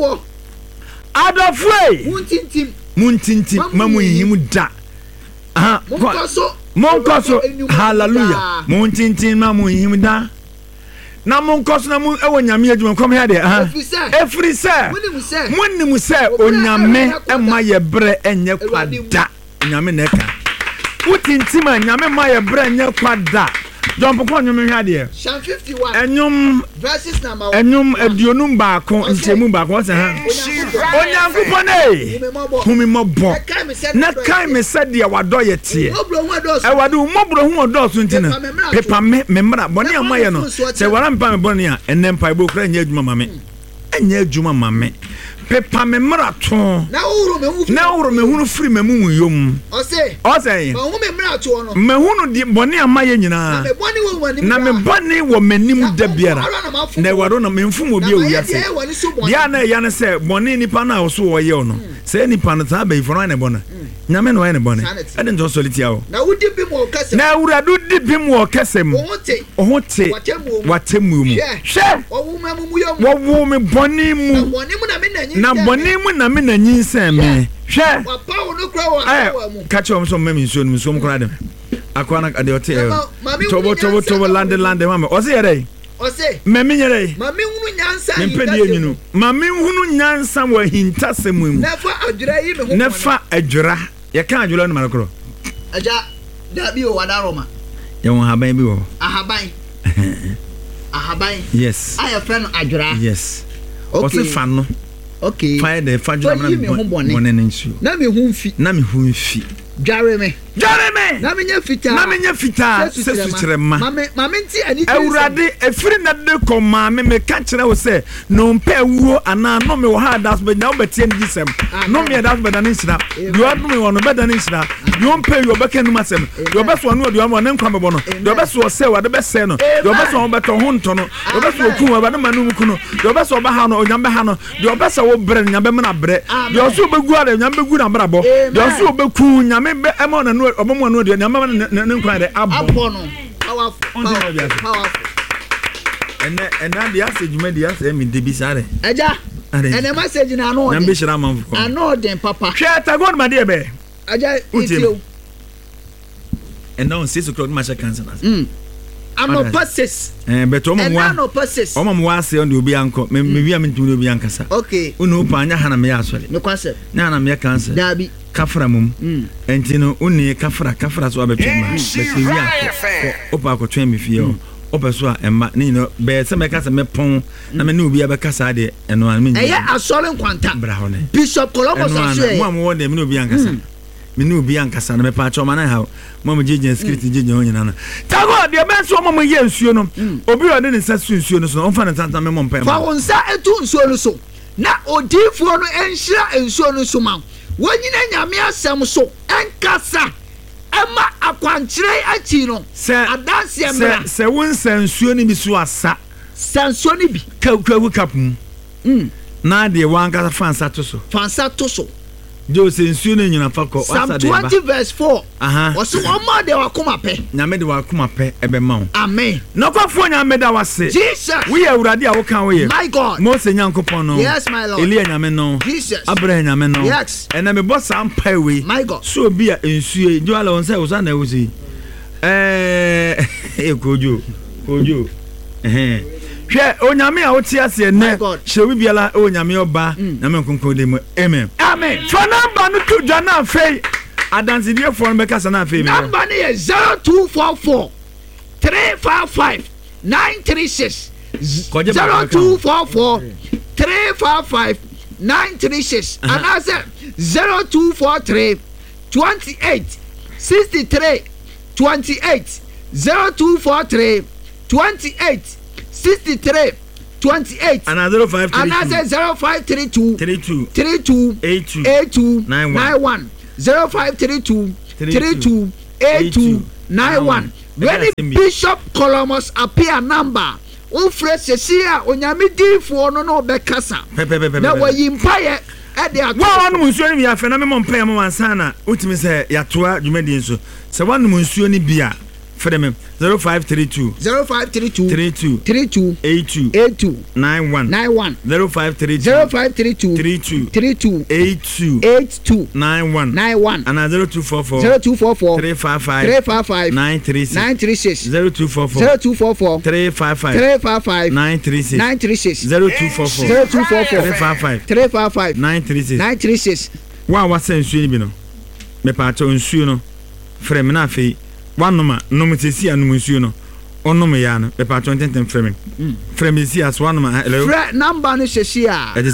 Adofo muntintim mamu yim da aha monkoso hallelujah muntintim mamu yim da na monkoso na mu ewo nyame adwuma kwa me hade aha efrisa munnim se onyame ema ye bre enye kwada nyame neka utintima nyame ma ye bre enye kwada John Paul nyum hwade Psalm 51 enyum verses number 1 enyum aduonum baako ntemu baako se ha onyankopon humimobo na kai me sade wado ye tie e wado umobro hu odo so ntina pepa me mra bone amaye no se wara mpa me bone a enempa ibo kra nya adwuma mame pepa me mrato na wuro me hunu free me mu yom o say ma hu me mrato no me hunu di bone amaye nyina na me bone wo manim da biara na waro na me mfum obi owiase dia na ya na se bone nipa na wo so wo ye no se nipa no ta ba iforo na bone nyame no ne bone e de njo solitia wo na wudi bi mo kasem na wuradu di bi mo kasem ohote watemu mu hwe wo me bone mu na bone mu na me na nyinsa me hwe papa wo no kra wo catch on so meme nsuo no so kra dem akwana ade ote tobo lande mama o se yere o se meme nyere mame hunu nyansa mpedi enyunu mame hunu nyansa wa hintasem mu nafa adwura yi me ho nafa adwura ye kan adwura no marakro aja da bi o wadaroma ye won haban bi wo ahaban yes I friend adwura yes o se fan no okay fire the fajura na bone nsu na me hu mfi dware me na menya fita se sutrema mame nti ani awurade efiri na de koma me ka kire wo se no mpa wuo ana no me wo ha das be na obetie ndi sem no me das be da nshira do adu me wono be da nshira do mpa yo be kanu masem do be so no do am ne nkwa me bono do be so se wa de be se no do be so be to ho nto no do be so ku wa ba na manu mu ku no do be so ba ha no onyam be ha no do be so wo bre nyam be me na bre do so be gu ala nyam be gu na brabo do so be ku nyam be e mo na no obomo no de nyam ne nkwa de abo no powerful and the message me the answer me de bi sare eja and the message na no na be shira man for ano den papa hwe ta god ma de be eja itio and now 6 o'clock ma check cancer I'm no passes but omam wa se on de obi anko me wi am ntumi obi ankasa okay unu pa anya hana me asole me kwase na na me cancer dabi kafra mum entino uni kafra so abetwema but wi akọ opa akọ twem fie o opa so a emma ni no be se me kasa me pon na me no obi abekasa de eno an me asole nkwanta bra ho ne Bishop Columbus asole mo am wo de me no obi ankasa minu bi ankasa na me pa choma na ha mama jeje security jeje onyina na tago de be so mama ye nsuo no obi ode ne sa nsuo no so on fa na tanta me mom pa fa wonsa etu nsuo no so na odifo no enhira nsuo no so ma wonyina nyame asem so enkasa ema akwankyere achi no adanse emra se wonsa nsuo ni bi so asa sansuo ni bi kawu kapum na de wankasa fansa to so Jo sensuo no nyina fakọ Psalm 20 verse 4 Oso omo de wakoma pe nyame de wakoma pe ebe ma wo amen nokofo nyame da wase Jesus we awurade a wo kan wo ye my God Mose nyankopon no yes my Lord Elia nyame no Jesus Abraham nyame no yes ena me boss am pa we my God so bi a ensuo jo ala won say wo sa na wo si kojo hwɛ onyame a wote ase ene hyewi biala onyame oba na me nkonko de mu amen fa number no to dwa na afei adansidie for no bekasa na afei me number ne 0244 355 936 0244 355 936 and I said 0243 28 63 28 0243 28 63 28 and 0532 and I said 0532 32 82 91 0532 32 82 91 when Bishop Columbus appear number o fresh sia onyame difo no no bekasa na wayimpaye e de ato wa wanu nsuo ni bia fe na me mompaye mo wansana utimi se yatoa dwumadi nso se wanu nsuo ni bia fe me 0532 32 82 91 0532 82 91 and 0244 355 936 0244 355 936 0244 355 936 wa wasan nsuo ni bi no me pa ato nsuo no frɛ me na afei wanoma nomitesi anum nsuo no onum ya no be pa 2010 frɛ me si as wanoma hello frɛ number no hyehyia e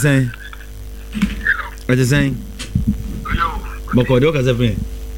dey saying boko de o ka zefre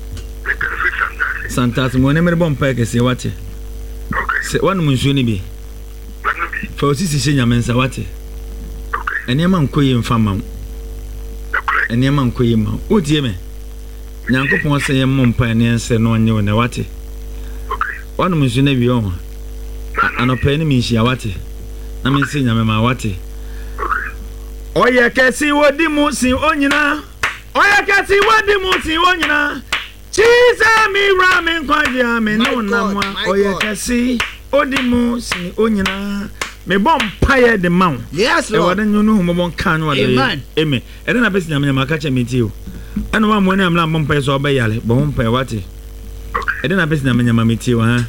santas mo ne mere bom pa ke se wate se wanum nsuo ni bi fa osisi hye nyame nsa wate enema nkoyi mfa mam enema nkoyi mam o tie me nyankopon se ye mom pa ne nse no onye ne wate wanu munsu na bi on anopa ni mi hia wate na me se nyame ma wate oye kesi wodi mu sin onyina oye kesi wodi mu sin onyina chiza mi ra mi kwaje ame no namwa oye kesi wodi mu sin onyina me bom paye de maw yes lord e wadan nyunu mo bon kan wa de amen e de na besi nyame ma ka cha me tie o ana wa mo ne amla bom paye so obeyale bom paye wate e de na besi nyame ma me tie o ha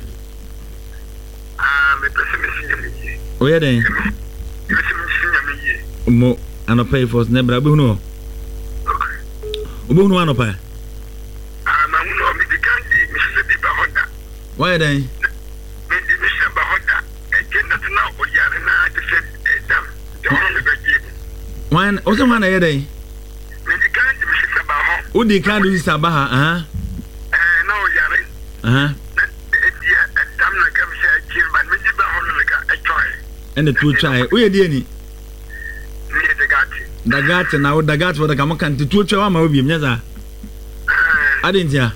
me pese me sinyame o ye den me sinyame ye mo ano pay for nebra be hunu obo hunu ano pa ma hunu mi dikanji mi se bi ba hoda why den me di mi se ba hoda e kenda tuna o yare na de se dam de hono me beji wan o se wana ye den me dikanji mi se ba ho o di kan du sa ba ha na o yare e dia dam na kam se kirban me di ba hono me ka e choy and the two try o ye die ni ni dagati na o dagati for the kamo kan ti tuo wa ma obi m nyaza adentia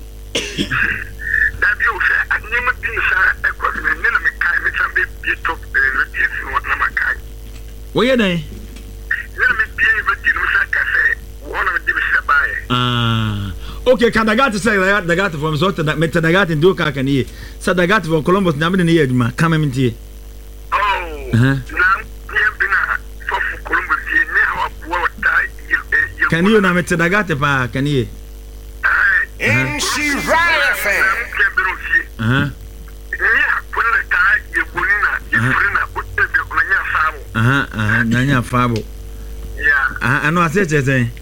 da bi o fe anyema bi sa e ko ne na me kai me tambe bi top no ti fi na ma kai wo ye dan ne me bi e bi no sa ka se wo na me di se bae okay kan dagati say dagati from so that me dagati ndo ka kan ye sa dagati for Columbus na me ne ye aduma kama me ntie na can you na mete dagate pa can you in she right fan nanya fabo yeah ano ase chese me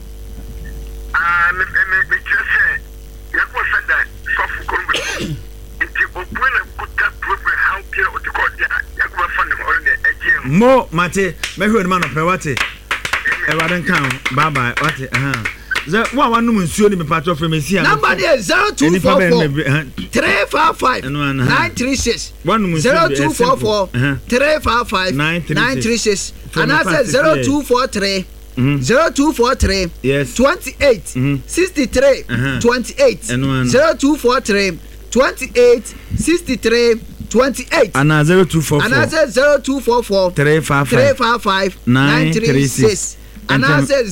chese ya ko sada sofu kolumbu nti obuena kuta program how care o de ko ya ko fa ne o ne eje mo mate me hwe no ma no pe wate e waden kan bye bye wate ze wa num nsuo ni me patro from Mesia number is 0244 355 936 0244 355 936 and I said 0243 0243 yes 28 63 28 0243 28 63 28 and 0244 and I said 0244 355 936 and I said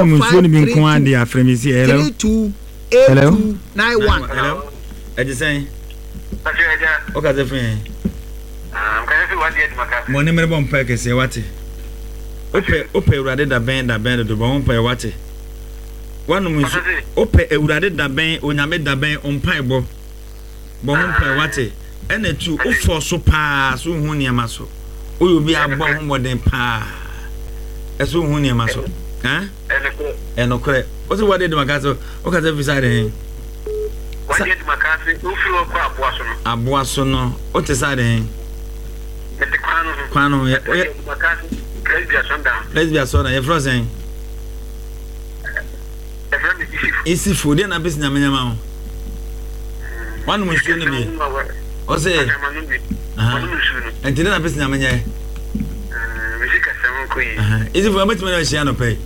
0532 9281 hello eji say o ka ze fun mo ne mere bom pa ke se wate ope urade da ben do bom pa wate wanu mu ope urade da ben onyame da ben ompa ebo bom pa wate ene tu o for so pa so hu niam so Uyu be a bomb more than pa. As soon as you must. Huh? And okay. What's what did my castle? What can I beside him? What did my cousin? Who flew a crop was A boisson. What is that? at the crown? Quano, My cousin, sundown. let's be a soda. You're frozen. Easy food, then a business. One was going to be. What's it? And didn't a business. Is it for much money? She pay.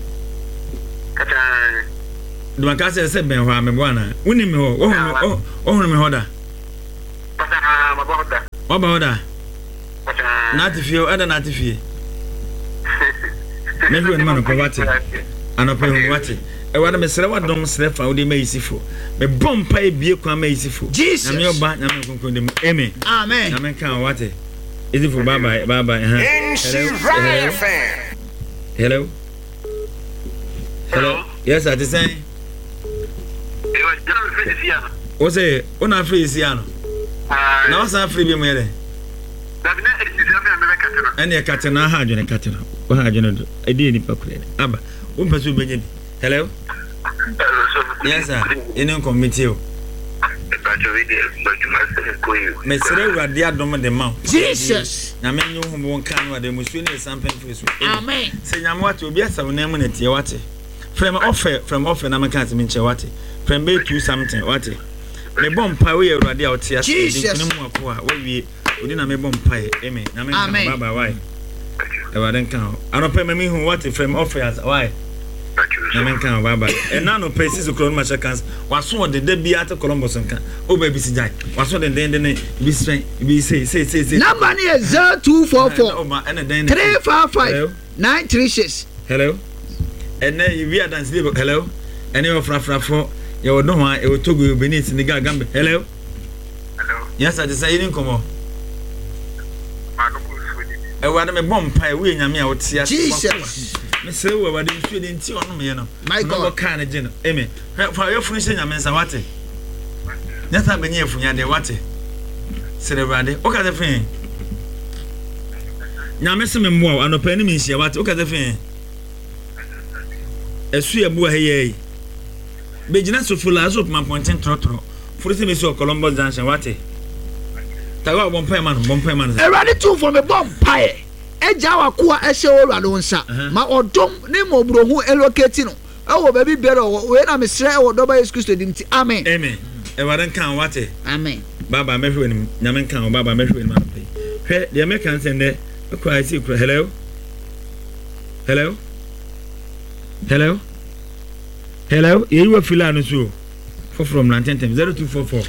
The Macassa said, Ben, why I'm one. Winning me, oh, me order. What about that? Not if you other not if you. Never in man of poverty. And of what? I want to say what don't sleep for the macy for. The bomb pay be a macy for. Jesus, I'm your back. Amen. Amen. I mean, can't what it is it for bye bye. Hello. Hello. Yes, I just say. What's it? When I free Siano. Now, I'm free. Be and your cat and I had you a cat. What had you? I didn't calculate. Abba, one person be. Hello? Yes, sir. You don't commit you. Mr. Radia Doma de Mount. Jesus. I mean, you won't come with the Muslim something for us. Amen. Say, I'm what you be as a name in it. From offer, I'm a cat in Chawati. From Bay to something. What? The bomb pie, Radia out here. Jesus. We didn't have a bomb pie. Amen. Amen. Bye bye. I don't count. I don't pay me who what from offers. Why? Amen. Count. Bye bye. And now no places to clone my seconds. Was one the debut at Columbus and can. Oh, baby, see that. Was one the then be straight. Be say. Number is 0244 355 936. Hello. And then you are dancing. Hello. And you're for you know why it will talk you beneath in the Gambe. Hello. Hello. Yes, I decided to come on. I want a bomb pie. We and me out here. Jesus. Miss Silver, what did you didn't see on me? My God, what kind of general? Amen. For your finishing, I mean, Sawati. That's not been here for you. What? Said everybody. What kind of thing? Now, Mr. Memoir, and no penny means here. What? What kind of thing? A sweet boy here. Bejina so full as of my pointing trotro. For the Miss Columbus Junction. What? Tago one payment. A ready to from a bomb pie. Ejawa kuwa eshe alonsa ma odom ne mobro hu elocate no e baby better we na mesre e doba excuse to dim ti amen e wadan kan wate amen baba mehwe ni nyame kan baba mehwe ni man pe hwe de me kan sende ko ai si hello you were feeling so from 0244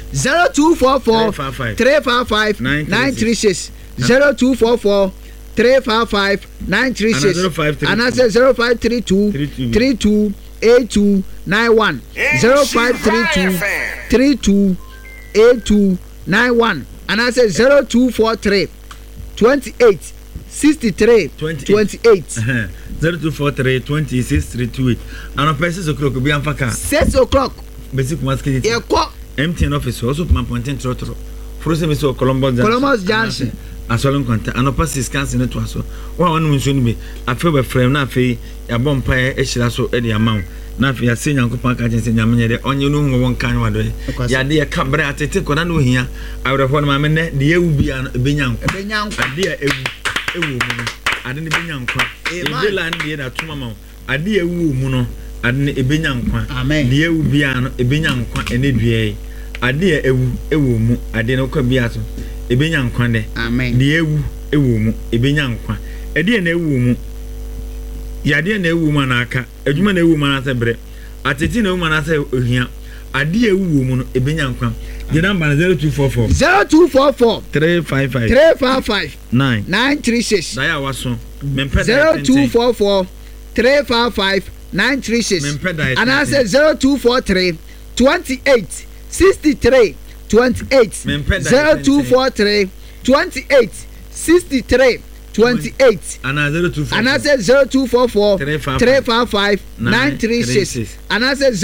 355 936 0244 355 936 and I say 0532 32 82 91 0532 32 82 91 and I say 0243 28 63 28 0243 26 328 and on 6 o'clock be am faka 6 o'clock basic masculinity MTN office also man pointing trotro frozen me so Columbus Junction asolon konta anopa siskanse ne to aso wa wonu nso ni be afi be frame na afi ya bompa e hira so e de amount na afi ya se nyankopon ka chen se nyamenye de onye no hu won kan wado ya de ya kabre atete ko na no hia awrefo no ma me ne de ewu bia ebenyanko ade ya ewu mu no ade ne benyanko e land de da tuma ma ade ewu mu no ade ne ebenyanko de ewu bia no ebenyanko ene due ade ya ewu mu ade no kwa bia so ebenya nkwa de amen de ewu mu ebenya nkwa ede na ewu mu ya de na ewu mu na aka adwuma na ewu mu na sebre ateti na ewu mu na se ohia ade ewu mu no ebenya nkwa the number 0244 355 936 da ya waso mempe 0244 355 936 and I say 0243 28 63 28 0243 28 63 28 and I said 0244 355 936 and I said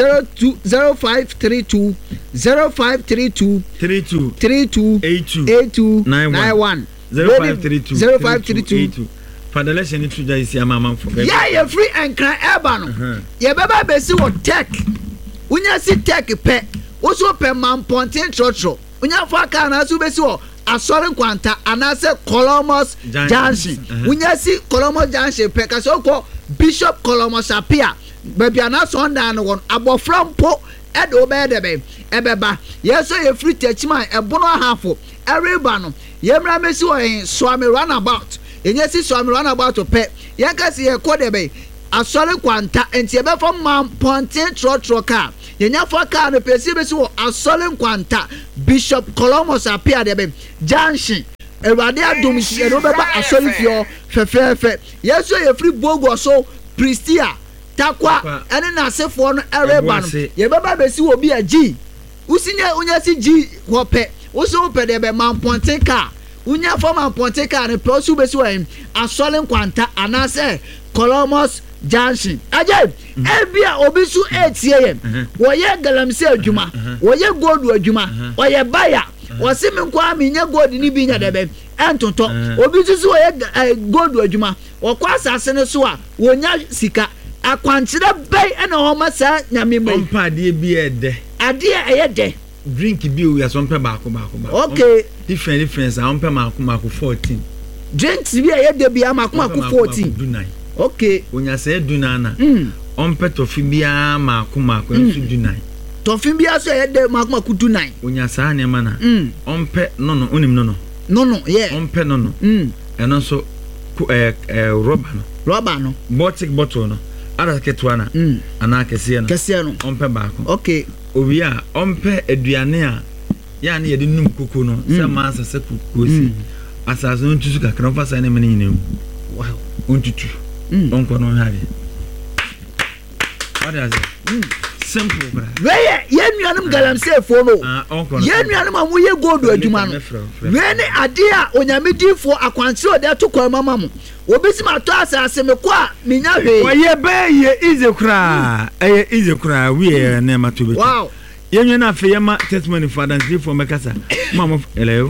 0532 32 82 82 91 0532 Federation ni tuja isi ama for. Yeah, you free and cry ebano. Ye baba besi wo tech. Unya si tech pe. Oso pe man pontin trotro. Unya fa ka na so besi wo asore kwanta anase Colomos Junction. Unya si Colomos Junction pe ka so ko Bishop Colomos apia. Baby ana so ndan no won abofra mpo edo be de be ebeba. Yeso ye free techman ebono hafo. Everybody no. Ye mra mesi wo Swami Runabout. Enye si Swami Runabout to pe. Yen ka si ye ko de be asore kwanta enti e be fo man pontin trotro car. Yenya fo car no pesi be si wo asole kwanta Bishop Colomos apia de be Junction Ewade adom si e no be ba asole fio fefefe yeso ye free bogo so Pristia takwa ene na asefo no ereba no ye be ba be si wo bi agi usinya unya si gi wo pe uso pe de be man pontin car unya fo man pontin car no pe uso be si wo asole kwanta anase Colomos Junction aje ebia obisu etie ye wo ye galamse adwuma wo ye gold adwuma wo ye baya wo se me kwa me nya gold ni bi nya debe entonto obisu so wo ye gold adwuma wo kwa asase ne so a wo nya sika akwankyere bai ena ho masa nyame mai ompa de bi ede ade eye de drink bi o ya so mpe ba okay difference a mpe ma 14 drinks bi eye de bi ama 14 okay onya se dunana ompe tofi bia maako ensu dunai tofi bia so ye de maako dunai onya sa ne mana ompe nono onim nono yeah ompe nono eno so rubber no bottle no ara ketwana ana kese no ompe baako okay obia ompe aduane a ya ne ye de num koko no se ma asase kokosi asase no tusu kakra fa sa ne mene nyinem wow ontutu onko no hare what is it simple bra weye ye nuanum galamse fo no ye nuanum amu ye gold adwuma no we ne ade a onyamedifo akwanse ode to kwa mama mo obisi ma to asase me kwa minya hwe oye be ye izekura izekura we ne ma to be wow ye nwena afi ye ma testimony for dance for mekasa mama hello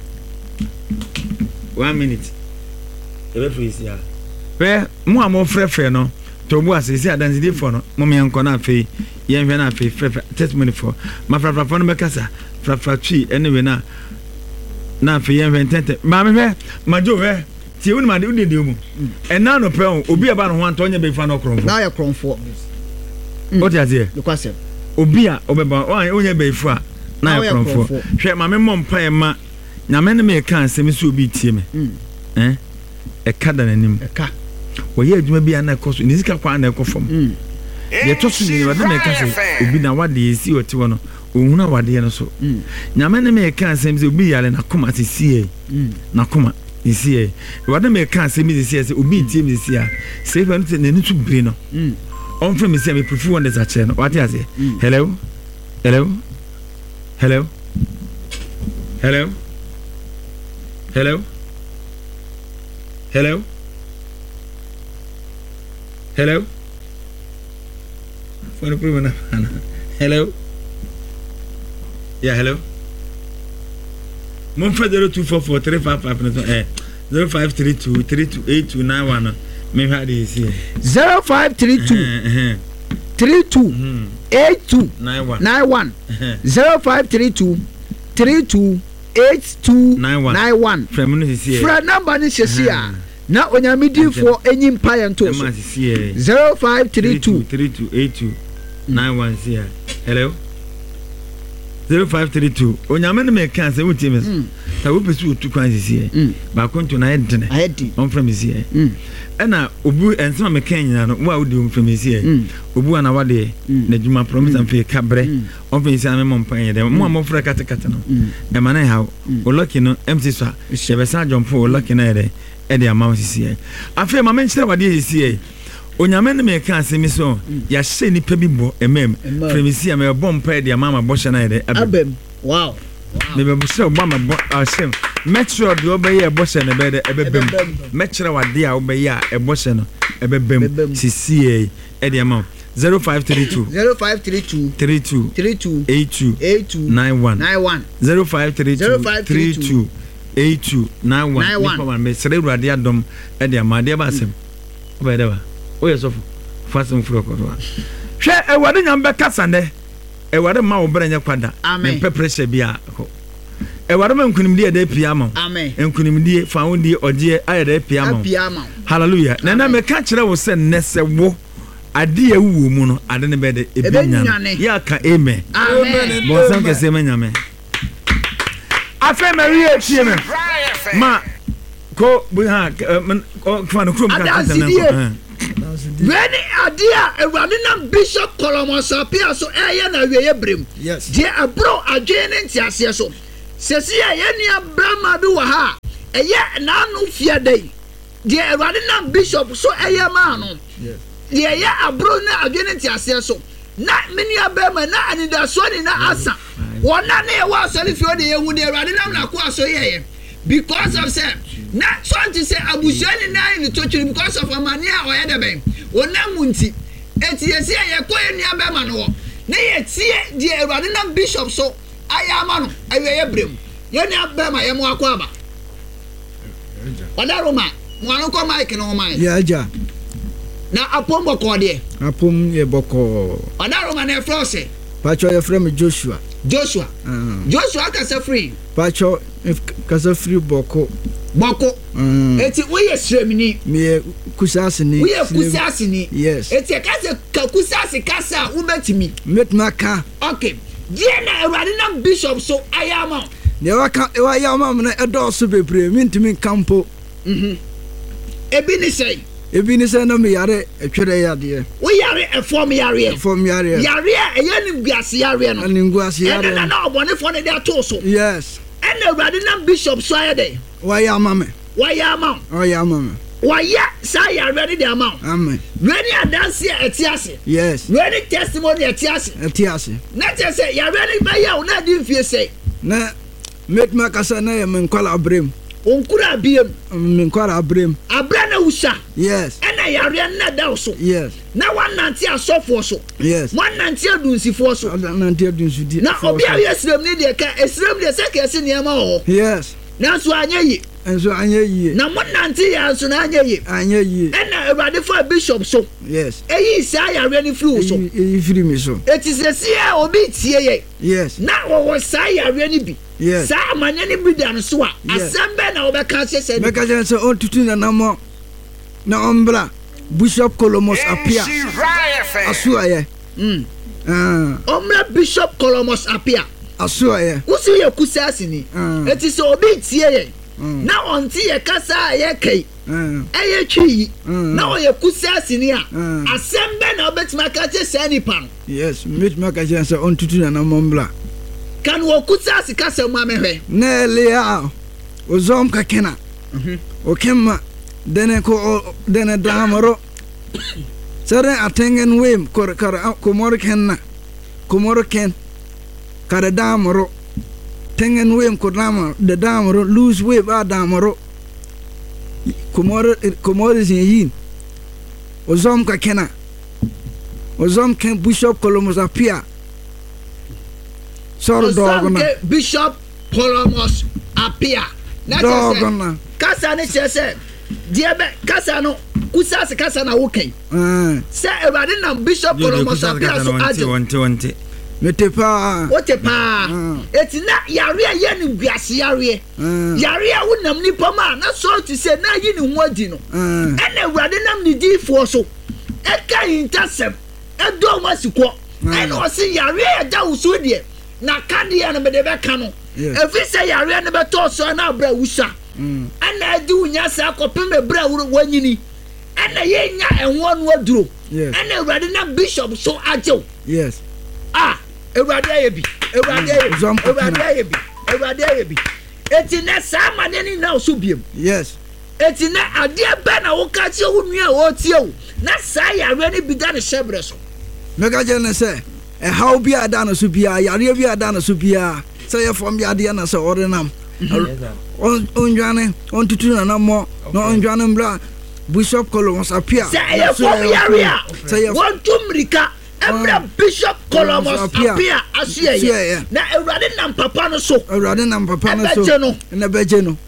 1 minute ebe freeze ya pe mu amo frefre no to bu asese adanzidi for no mo me enko na afi ye nhwe na afi frefre testimony for ma frafra no mekasa frafra twi anyway na afi ye nhwe tente ma me hwe ma jo hwe ti woni ma de udi mu ena no pe obi aba no ho anto onye be fa no kronfo na ya kronfo o ti azie the question obi a obeba onye be fu a na ya kronfo hwe ma me mom pa e ma nyame ne me kan se me so obi tie me e kada nanim e ka oye adwuma bi ana ekoso ni sika kwa ana ekofom ye toso ni wada me ka se obi na wade esi oti wo no ohuna wade no so nyame ne me kan se obi yale na koma sesie na koma sesie wada me kan se mi sesie se obi tie mi sesie se fa no ne tu bire no on from me se me prefer one that channel what is it hello hello hello hello hello hello hello for the hello yeah hello mon frère 02443555 0532328291 me had is here 0532 328291 0532 328291 fra number ni shesia na onyamidifo enyimpa ye nto so 0532 328291 hello 0532 onyame ne me kan se wuti me ta wo pesu otu kwan sisi ba konto na edene on from sisi ena obu ensema me kan nyina no wo a wodi on from sisi obu ana wade na djuma promise am fe kabre on from sisi na me mom pan ye dem mo amofra katakata no e ma na ha o lucky no MC so she be sa jompo o lucky na ede ama sisi afi ma me nchira wade sisi onyame ne me kan se mi so ya hye ni pa bi bo emem premisi am e bom pa de mama bo hye na ede abem wow me be so mama bo asem metro de obeye bo hye na be de ebebem metro wade a obeye a ebo hye no ebebem sisi e de ama 0532 32 82 91 0532 8291 nipa man me sere urade adom e de amade ba asem obede ba o yesofo fasem furo ko do hwe ewade nyam be kasa ne ewade ma wo branya kwada me pressure bia ewade ma nkunimdie de pia ma amen nkunimdie fa wondie oje ayede pia ma hallelujah na me ka kire wo se nese wo ade ewu mu no ade ne be de ebinya ya ka amen amen bo san ke se manyame afa maria tie me ma ko bu ha ko fanu krom ka ta na when adia ewade na bishop Kolomosapia so eye na wiye brem je abro adwene ntiase so sesi ye nua brama bi wa ha eye na anu fia dai je ewade na bishop so eye ma no ye abro na adwene ntiase so na menua brama na anida so ni na asa wona na ye wa asori fio de ye hu de ewade na ko aso ye because of say na so to say abushani na in to because of amania o ye de ben wona munti eti yesi ye ko ye nua brama no na ye tie de ewade na bishop so ayama no aye brem ye nua brama ye mo akwa ba odaroma mo anu ko mike no man ya aja na apom boko de apom ye boko odaroma na frose pacho ye frame Joshua ka se free pacho ka se free boko eti we ye sremini me kusasini we ye kusasini yes eti ka se ka kusasi kasa ubetimi metmaka okay die na ewade na bishop so ayama ne waka e wa yama na edo so bebre mintimi kampo ebi ni say na me yare etwere yade we yare efom yare yare eye ni guase yare no ani guase yare na obone fo ne de to so yes and ewade na bishop so ayede wa yama me wa ya say yare de ama amen ready adanse etiase yes ready testimony etiase na te say yare ni ba ya una di fie say na metmaka sa na ye menkwala abrem onkura biem menkwala abrem abrana usha yes ena yare na da so yes na wananti asofo so yes wananti adunsifo so wananti adunsu na obi a yesrem ni de ka esrem de se ka ese niam ho yes na so anyeyi na monanti ya so na anyeyi ena ewade for bishop so yes eyi sa yare ni flu so eyi firi mi so etisese ya obi tie ye yes na wo sa yare ni bi yes sa amanya ni bi dan so a asembe na obeka sese beka sese on tutu na namo na ombra Bishop Kolomosapia asuaye ombra Bishop Kolomosapia asuaye usi ye kusasi ni etise obi tie ye na onti ye kasa ye kai eye twi na o ye kusasi ni a asembe na obetima ka sese ni pan yes metima ka sese on tutu na namo ombra kan wo kusasi kasa mu amehwe na elia ozom ka kena okema dene damaro sare atengen wem komor ken kare damaro tengen wem kodama de damaro lose web damaro komor yin ozom ka kena ozom ken Bishop Kolomosapia sor dogona Bishop Kolomosapia dogona kasa ne chese diebe kasa no kusasi kasa na wokai se ewade na Bishop Kolomosapia so aje wonte metepa eti na yare ye ni guase yare a wonam ni poma na so ti se na yi ni ho adi no ena ewade nam ni difo so eka intercept edo masiko ena o se yare e da uso de na kade ya na be de be ka no efi se yare ne be to so na bra wusa ana adi unya sa akopem bra wanyini ana ye nya enwo no aduro ana ewade na bishop so ajew yes ewade ayebi eti na sa maneni na so biem yes eti na ade ba na wo ka tie wo nua wo tie wo na sa yare ni bida ne shebre so mega jene se how bi ada na so bia yare bi ada na so bia se ye fom bi ade na se orenam onjane on tutu na namo no onjane mbra Bishop Kolomosapia say ye fom yare a won tumrika Ebra Bishop Columbus appear asie na Ewurade nam papa no so Ewurade nam papa no so na beje no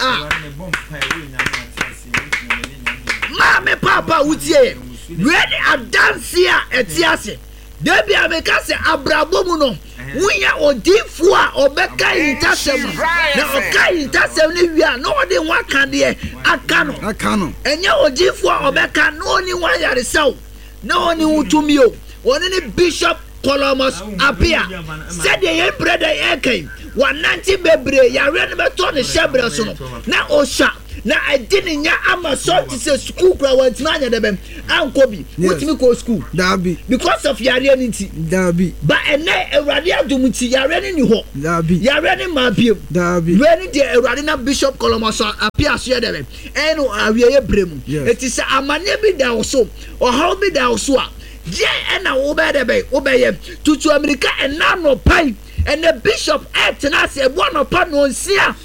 me papa wutie ready adanse a etiase debi ameka se abrabo mu no wunya odifu a obeka intasem na oka intasem ne wi a no ode waka de aka no enye odifu a obeka no oni wan yare saw no oni wutumi o oni ni Bishop Columbus appear said ye brother ekai 190 bebre yare ne beto ne shebre so no na osha na adini nya ama so to say school kra wantima nya debem ankobi wotimi ko school dabi because of yare nti dabi ba ene Ewurade adumuti yare ni ho dabi yare ni mabiem dabi when the Ewurade na Bishop Columbus appear so debem eno awiye bremu etisa amane bi da so o how bi da so a je ena wo be debe wo be ye tutu America ena no pai and the Bishop etna se bo no pa no nsia